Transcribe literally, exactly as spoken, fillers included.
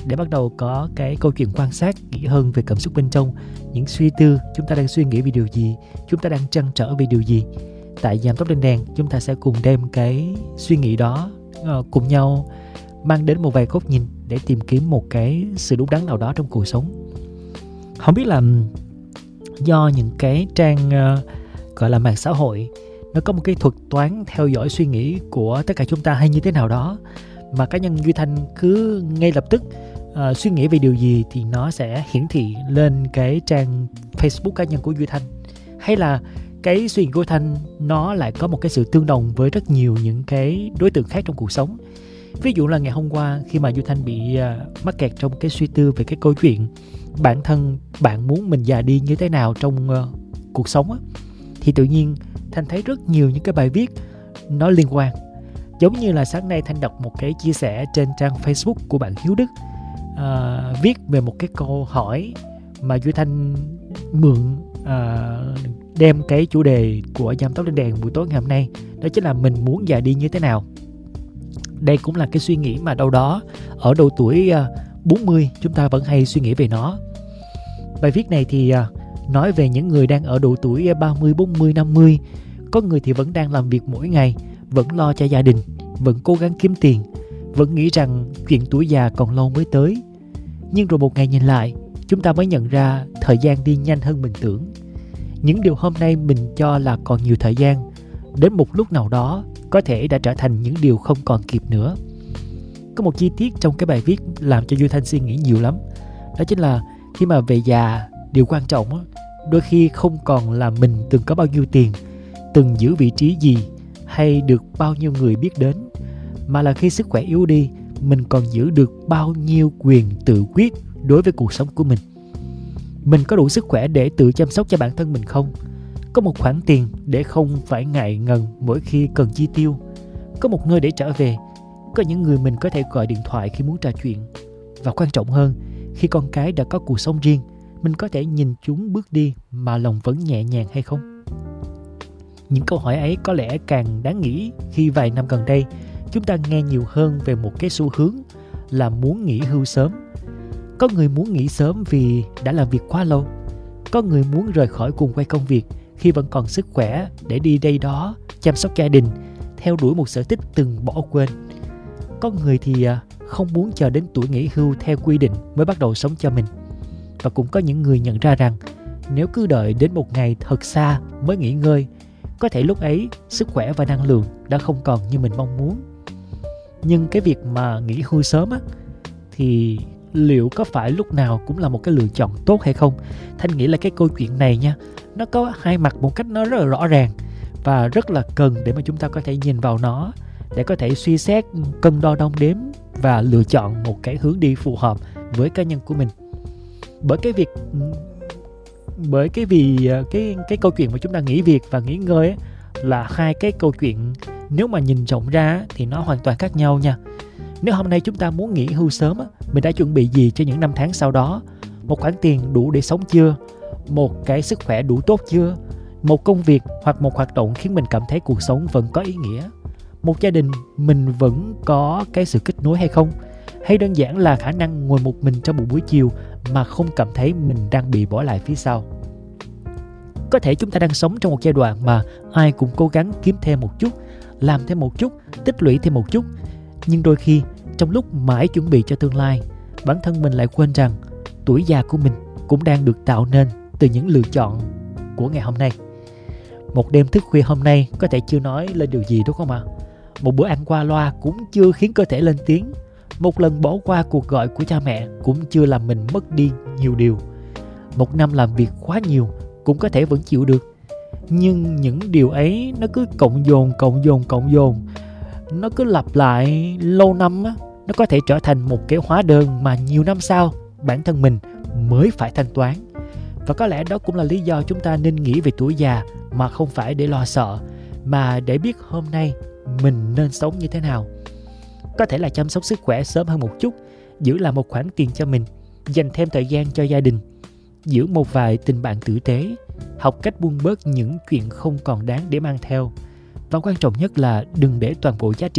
để bắt đầu có cái câu chuyện quan sát kỹ hơn về cảm xúc bên trong, những suy tư, chúng ta đang suy nghĩ về điều gì, chúng ta đang trăn trở về điều gì. Tại Giảm Tốc Lên Đèn, chúng ta sẽ cùng đem cái suy nghĩ đó uh, cùng nhau mang đến một vài góc nhìn để tìm kiếm một cái sự đúng đắn nào đó trong cuộc sống. Không biết là do những cái trang uh, gọi là mạng xã hội nó có một cái thuật toán theo dõi suy nghĩ của tất cả chúng ta hay như thế nào đó, mà cá nhân Duy Thanh cứ ngay lập tức uh, suy nghĩ về điều gì thì nó sẽ hiển thị lên cái trang Facebook cá nhân của Duy Thanh, hay là cái suy nghĩ của Thanh nó lại có một cái sự tương đồng với rất nhiều những cái đối tượng khác trong cuộc sống. Ví dụ là ngày hôm qua khi mà Duy Thanh bị uh, mắc kẹt trong cái suy tư về cái câu chuyện bản thân bạn muốn mình già đi như thế nào trong uh, cuộc sống á, thì tự nhiên Thanh thấy rất nhiều những cái bài viết nó liên quan. Giống như là sáng nay Thanh đọc một cái chia sẻ trên trang Facebook của bạn Hiếu Đức, uh, viết về một cái câu hỏi mà Duy Thanh mượn uh, đem cái chủ đề của Giảm Tốc Lên Đèn buổi tối ngày hôm nay, đó chính là mình muốn già đi như thế nào. Đây cũng là cái suy nghĩ mà đâu đó ở độ tuổi uh, bốn mươi chúng ta vẫn hay suy nghĩ về nó. Bài viết này thì uh, nói về những người đang ở độ tuổi ba mươi, bốn mươi, năm mươi. Có người thì vẫn đang làm việc mỗi ngày, vẫn lo cho gia đình, vẫn cố gắng kiếm tiền, vẫn nghĩ rằng chuyện tuổi già còn lâu mới tới. Nhưng rồi một ngày nhìn lại, chúng ta mới nhận ra thời gian đi nhanh hơn mình tưởng. Những điều hôm nay mình cho là còn nhiều thời gian, đến một lúc nào đó có thể đã trở thành những điều không còn kịp nữa. Có một chi tiết trong cái bài viết làm cho Duy Thanh suy nghĩ nhiều lắm. Đó chính là khi mà về già, điều quan trọng đôi khi không còn là mình từng có bao nhiêu tiền, từng giữ vị trí gì hay được bao nhiêu người biết đến, mà là khi sức khỏe yếu đi, mình còn giữ được bao nhiêu quyền tự quyết đối với cuộc sống của mình. Mình có đủ sức khỏe để tự chăm sóc cho bản thân mình không? Có một khoản tiền để không phải ngại ngần mỗi khi cần chi tiêu. Có một nơi để trở về. Có những người mình có thể gọi điện thoại khi muốn trò chuyện. Và quan trọng hơn, khi con cái đã có cuộc sống riêng, mình có thể nhìn chúng bước đi mà lòng vẫn nhẹ nhàng hay không? Những câu hỏi ấy có lẽ càng đáng nghĩ khi vài năm gần đây chúng ta nghe nhiều hơn về một cái xu hướng là muốn nghỉ hưu sớm. Có người muốn nghỉ sớm vì đã làm việc quá lâu. Có người muốn rời khỏi guồng quay công việc khi vẫn còn sức khỏe để đi đây đó, chăm sóc gia đình, theo đuổi một sở thích từng bỏ quên. Có người thì không muốn chờ đến tuổi nghỉ hưu theo quy định mới bắt đầu sống cho mình. Và cũng có những người nhận ra rằng nếu cứ đợi đến một ngày thật xa mới nghỉ ngơi, có thể lúc ấy sức khỏe và năng lượng đã không còn như mình mong muốn. Nhưng cái việc mà nghỉ hưu sớm á, thì liệu có phải lúc nào cũng là một cái lựa chọn tốt hay không? Thanh nghĩ là cái câu chuyện này nha, nó có hai mặt một cách nó rất là rõ ràng và rất là cần để mà chúng ta có thể nhìn vào nó, để có thể suy xét, cân đo đong đếm và lựa chọn một cái hướng đi phù hợp với cá nhân của mình. Bởi cái việc bởi cái vì cái cái câu chuyện mà chúng ta nghỉ việc và nghỉ ngơi ấy, là hai cái câu chuyện nếu mà nhìn rộng ra thì nó hoàn toàn khác nhau nha. Nếu hôm nay chúng ta muốn nghỉ hưu sớm, mình đã chuẩn bị gì cho những năm tháng sau đó? Một khoản tiền đủ để sống chưa? Một cái sức khỏe đủ tốt chưa? Một công việc hoặc một hoạt động khiến mình cảm thấy cuộc sống vẫn có ý nghĩa? Một gia đình mình vẫn có cái sự kết nối hay không? Hay đơn giản là khả năng ngồi một mình trong một buổi chiều mà không cảm thấy mình đang bị bỏ lại phía sau? Có thể chúng ta đang sống trong một giai đoạn mà ai cũng cố gắng kiếm thêm một chút, làm thêm một chút, tích lũy thêm một chút. Nhưng đôi khi, trong lúc mãi chuẩn bị cho tương lai, bản thân mình lại quên rằng tuổi già của mình cũng đang được tạo nên từ những lựa chọn của ngày hôm nay. Một đêm thức khuya hôm nay có thể chưa nói lên điều gì đúng không ạ? Một bữa ăn qua loa cũng chưa khiến cơ thể lên tiếng. Một lần bỏ qua cuộc gọi của cha mẹ cũng chưa làm mình mất đi nhiều điều. Một năm làm việc quá nhiều cũng có thể vẫn chịu được. Nhưng những điều ấy nó cứ cộng dồn, cộng dồn, cộng dồn, nó cứ lặp lại lâu năm á, nó có thể trở thành một cái hóa đơn mà nhiều năm sau bản thân mình mới phải thanh toán. Và có lẽ đó cũng là lý do chúng ta nên nghĩ về tuổi già, mà không phải để lo sợ, mà để biết hôm nay mình nên sống như thế nào. Có thể là chăm sóc sức khỏe sớm hơn một chút, giữ lại một khoản tiền cho mình, dành thêm thời gian cho gia đình, giữ một vài tình bạn tử tế, học cách buông bớt những chuyện không còn đáng để mang theo. Và quan trọng nhất là đừng để toàn bộ giá trị